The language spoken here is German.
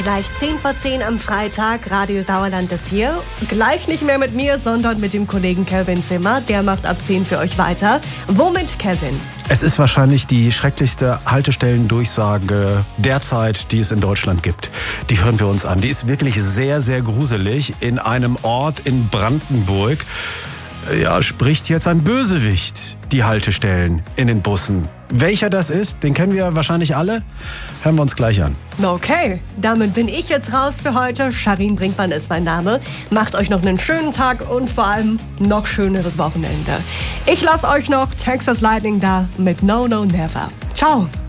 gleich 10 vor 10 am Freitag. Radio Sauerland ist hier. Gleich nicht mehr mit mir, sondern mit dem Kollegen Kelvin Zimmer. Der macht ab 10 für euch weiter. Womit, Kelvin? Es ist wahrscheinlich die schrecklichste Haltestellendurchsage derzeit, die es in Deutschland gibt. Die hören wir uns an. Die ist wirklich sehr, sehr gruselig. In einem Ort in Brandenburg spricht jetzt ein Bösewicht die Haltestellen in den Bussen. Welcher das ist, den kennen wir wahrscheinlich alle. Hören wir uns gleich an. Okay, damit bin ich jetzt raus für heute. Sharin Brinkmann ist mein Name. Macht euch noch einen schönen Tag und vor allem noch schöneres Wochenende. Ich lasse euch noch Texas Lightning da mit No No Never. Ciao.